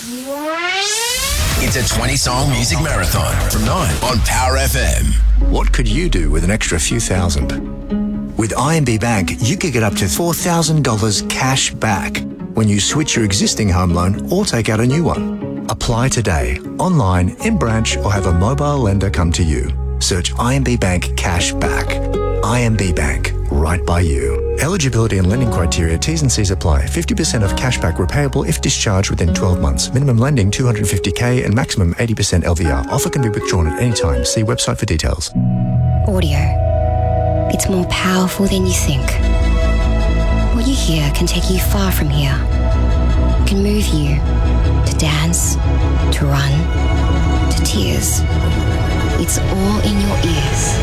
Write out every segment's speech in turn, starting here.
It's a 20-song music marathon from 9 on Power FM. What could you do with an extra few thousand? With IMB Bank, you could get up to $4,000 cash back when you switch your existing home loan or take out a new one. Apply today, online, in branch, or have a mobile lender come to you. Search IMB Bank Cash Back. IMB Bank, right by you. Eligibility and lending criteria, T's and C's apply. 50% of cashback repayable if discharged within 12 months. Minimum lending $250K and maximum 80% LVR. Offer can be withdrawn at any time. See website for details. Audio. It's more powerful than you think. What you hear can take you far from here. It can move you to dance, to run, to tears. It's all in your ears.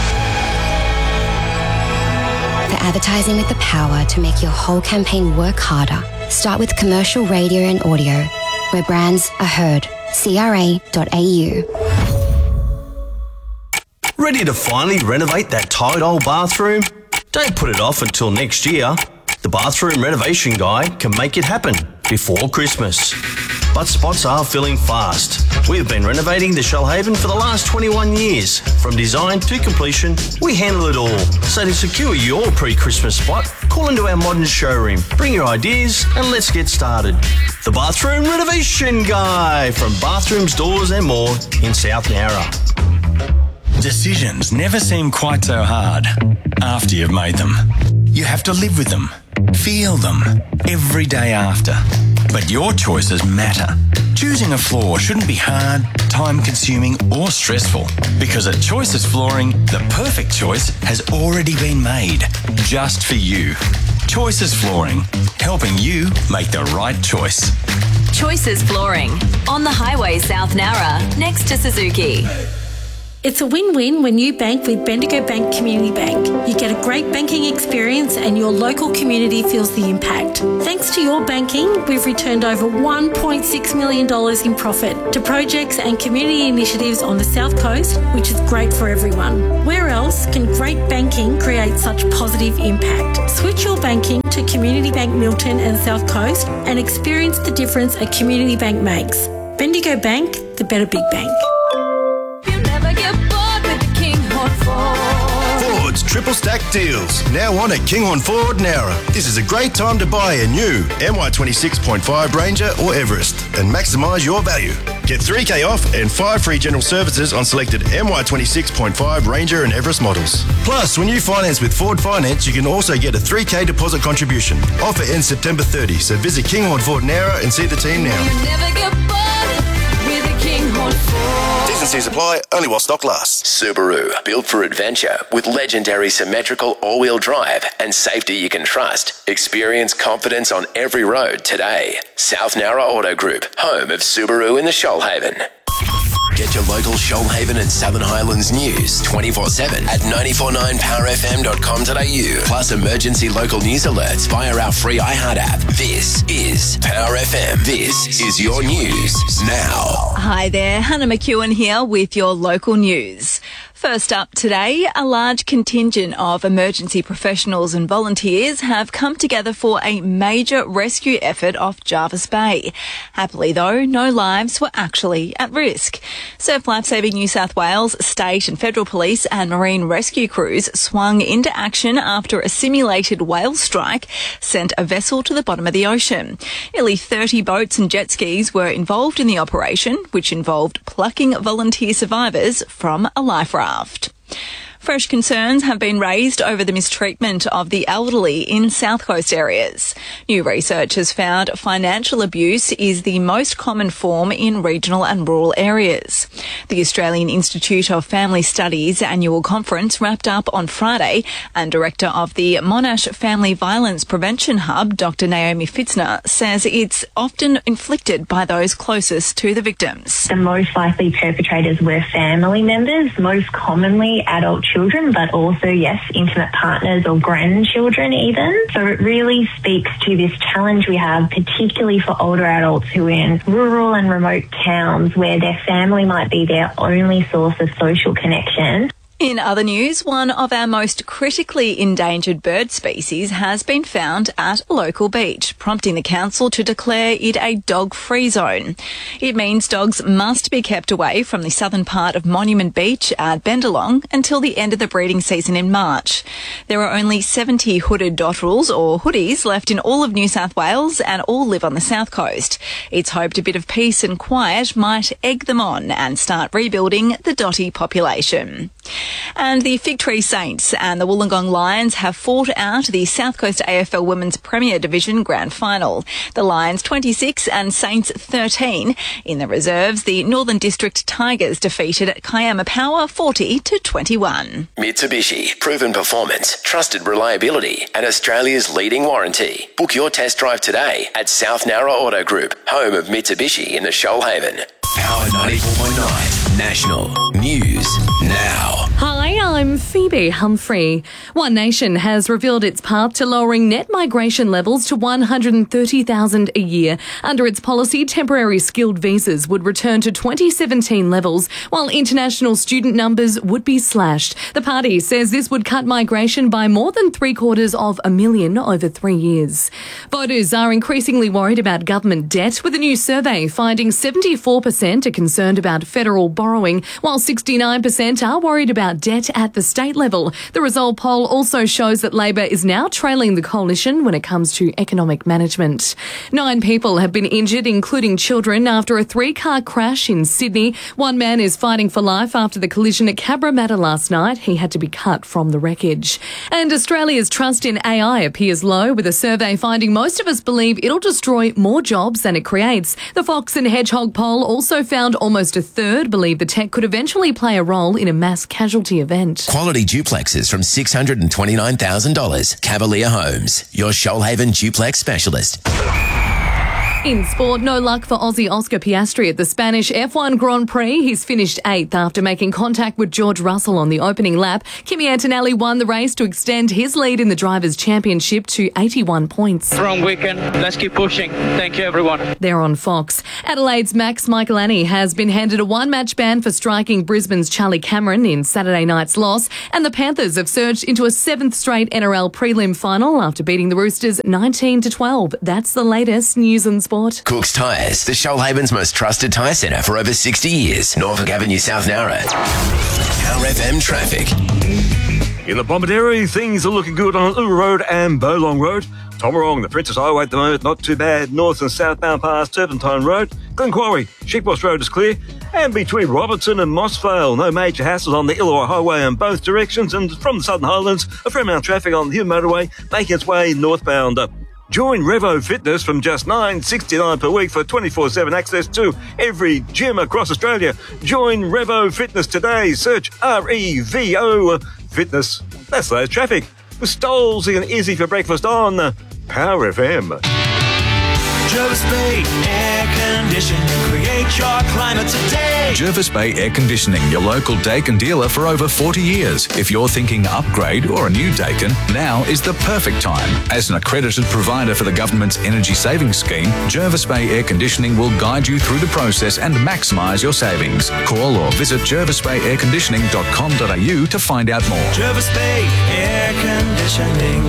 For advertising with the power to make your whole campaign work harder, start with commercial radio and audio, where brands are heard. CRA.au. Ready to finally renovate that tired old bathroom? Don't put it off until next year. The Bathroom Renovation Guy can make it happen before Christmas. But spots are filling fast. We've been renovating the Shoalhaven for the last 21 years. From design to completion, we handle it all. So to secure your pre-Christmas spot, call into our modern showroom. Bring your ideas and let's get started. The Bathroom Renovation Guy from Bathrooms, Doors and More in South Nowra. Decisions never seem quite so hard after you've made them. You have to live with them, feel them, every day after. But your choices matter. Choosing a floor shouldn't be hard, time-consuming or stressful, because at Choices Flooring, the perfect choice has already been made, just for you. Choices Flooring, helping you make the right choice. Choices Flooring, on the highway South Nowra, next to Suzuki. It's a win-win when you bank with Bendigo Bank Community Bank. You get a great banking experience and your local community feels the impact. Thanks to your banking, we've returned over $1.6 million in profit to projects and community initiatives on the South Coast, which is great for everyone. Where else can great banking create such positive impact? Switch your banking to Community Bank Milton and South Coast and experience the difference a community bank makes. Bendigo Bank, the better big bank. Ford's triple stack deals, now on at Kinghorn Ford Nowra. This is a great time to buy a new MY26.5 Ranger or Everest and maximise your value. Get $3K off and 5 free general services on selected MY26.5 Ranger and Everest models. Plus, when you finance with Ford Finance, you can also get a $3K deposit contribution. Offer ends September 30, so visit Kinghorn Ford Nowra and see the team now. You never get bored with a Kinghorn Ford. T's and C's apply, only while stock lasts. Subaru, built for adventure with legendary symmetrical all-wheel drive and safety you can trust. Experience confidence on every road today. South Nowra Auto Group, home of Subaru in the Shoalhaven. Get your local Shoalhaven and Southern Highlands news 24/7 at 949powerfm.com.au. Plus emergency local news alerts via our free iHeart app. This is Power FM. This is your news now. Hi there, Hannah McEwen here with your local news. First up today, a large contingent of emergency professionals and volunteers have come together for a major rescue effort off Jervis Bay. Happily though, no lives were actually at risk. Surf Lifesaving New South Wales, state and federal police and marine rescue crews swung into action after a simulated whale strike sent a vessel to the bottom of the ocean. Nearly 30 boats and jet skis were involved in the operation, which involved plucking volunteer survivors from a life raft. Fresh concerns have been raised over the mistreatment of the elderly in South Coast areas. New research has found financial abuse is the most common form in regional and rural areas. The Australian Institute of Family Studies annual conference wrapped up on Friday, and Director of the Monash Family Violence Prevention Hub, Dr. Naomi Fitzner, says it's often inflicted by those closest to the victims. The most likely perpetrators were family members, most commonly adult children, but also, yes, intimate partners or grandchildren even. So it really speaks to this challenge we have, particularly for older adults who are in rural and remote towns where their family might be their only source of social connection. In other news, one of our most critically endangered bird species has been found at a local beach, prompting the council to declare it a dog-free zone. It means dogs must be kept away from the southern part of Monument Beach at Bendalong until the end of the breeding season in March. There are only 70 hooded dotterels or hoodies left in all of New South Wales and all live on the south coast. It's hoped a bit of peace and quiet might egg them on and start rebuilding the dotty population. And the Fig Tree Saints and the Wollongong Lions have fought out the South Coast AFL Women's Premier Division Grand Final. The Lions 26 and Saints 13. In the reserves, the Northern District Tigers defeated Kiama Power 40-21. Mitsubishi, proven performance, trusted reliability, and Australia's leading warranty. Book your test drive today at South Nowra Auto Group, home of Mitsubishi in the Shoalhaven. Power 94.9 National News Now. Hi, I'm Phoebe Humphrey. One Nation has revealed its path to lowering net migration levels to 130,000 a year. Under its policy, temporary skilled visas would return to 2017 levels, while international student numbers would be slashed. The party says this would cut migration by more than 750,000 over 3 years. Voters are increasingly worried about government debt, with a new survey finding 74% are concerned about federal borrowing, while 69% are worried about debt at the state level. The Resolve poll also shows that Labor is now trailing the coalition when it comes to economic management. 9 people have been injured, including children, after a 3-car crash in Sydney. One man is fighting for life after the collision at Cabramatta last night. He had to be cut from the wreckage. And Australia's trust in AI appears low, with a survey finding most of us believe it'll destroy more jobs than it creates. The Fox and Hedgehog poll also found almost a third believe the tech could eventually play a role in a mass casualty event. Quality duplexes from $629,000. Cavalier Homes, your Shoalhaven duplex specialist. In sport, no luck for Aussie Oscar Piastri at the Spanish F1 Grand Prix. He's finished 8th after making contact with George Russell on the opening lap. Kimi Antonelli won the race to extend his lead in the Drivers' Championship to 81 points. Strong weekend. Let's keep pushing. Thank you, everyone. They're on Fox. Adelaide's Max Michelani has been handed a 1-match ban for striking Brisbane's Charlie Cameron in Saturday night's loss, and the Panthers have surged into a 7th straight NRL prelim final after beating the Roosters 19-12. That's the latest news and sport. Cook's Tyres, the Shoalhaven's most trusted tyre centre for over 60 years. Norfolk Avenue, South Nowra. Power FM traffic. In the Bombardero, things are looking good on Uru Road and Bowlong Road. Tomarong, the Princess Highway at the moment, not too bad. North and southbound past Turpentine Road. Glenquarry, Sheepboss Road is clear. And between Robertson and Mossvale, no major hassles on the Illawarra Highway in both directions. And from the Southern Highlands, a fair amount of traffic on the Hume Motorway making its way northbound. Join Revo Fitness from just $9.69 per week for 24/7 access to every gym across Australia. Join Revo Fitness today. Search REVO Fitness. That's those traffic. With Stolzy and Izzy for breakfast on Power FM. Jervis Bay Air Conditioning. Create your climate today. Jervis Bay Air Conditioning, your local Daikin dealer for over 40 years. If you're thinking upgrade or a new Daikin, now is the perfect time. As an accredited provider for the government's energy savings scheme, Jervis Bay Air Conditioning will guide you through the process and maximise your savings. Call or visit jervisbayairconditioning.com.au to find out more. Jervis Bay Air Conditioning.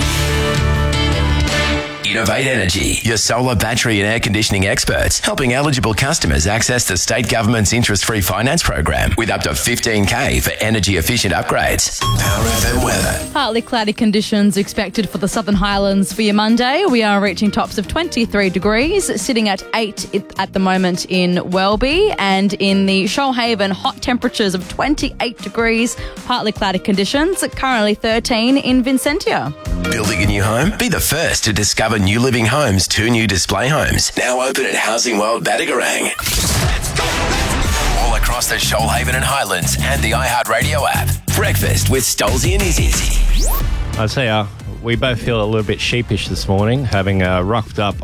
Innovate Energy, your solar, battery and air conditioning experts, helping eligible customers access the state government's interest-free finance program with up to $15,000 for energy-efficient upgrades. Power FM weather. Partly cloudy conditions expected for the Southern Highlands for your Monday. We are reaching tops of 23 degrees, sitting at 8 at the moment in Welby, and in the Shoalhaven, hot temperatures of 28 degrees, partly cloudy conditions, currently 13 in Vincentia. Building a new home? Be the first to discover New Living Homes, 2 new display homes. Now open at Housing World Badagarang. All across the Shoalhaven and Highlands and the iHeartRadio app. Breakfast with Stolzy and Izzy. I tell you, we both feel a little bit sheepish this morning, having rugged up,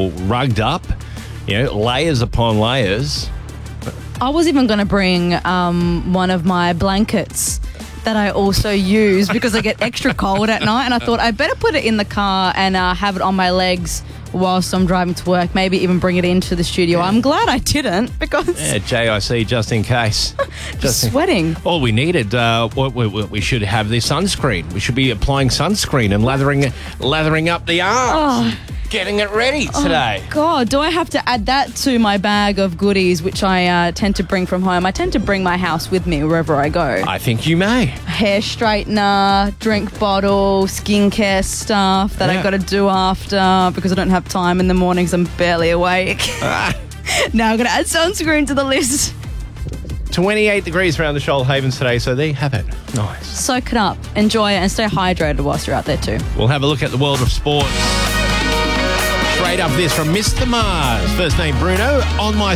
layers upon layers. I was even going to bring one of my blankets that I also use because I get extra cold at night, and I thought I better put it in the car and have it on my legs whilst I'm driving to work. Maybe even bring it into the studio. I'm glad I didn't because Yeah, JIC just in case. sweating. All we needed, we should have the sunscreen. We should be applying sunscreen and lathering up the arms. Getting it ready today. Oh, God, do I have to add that to my bag of goodies, which I tend to bring from home? I tend to bring my house with me wherever I go. I think you may. Hair straightener, drink bottle, skincare stuff that I got to do after because I don't have time in the mornings. I'm barely awake. Now I'm going to add sunscreen to the list. 28 degrees around the Shoalhavens today, so there you have it. Nice. Soak it up, enjoy it, and stay hydrated whilst you're out there too. We'll have a look at the world of sports. Straight up this from Mr. Mars. First name Bruno. On my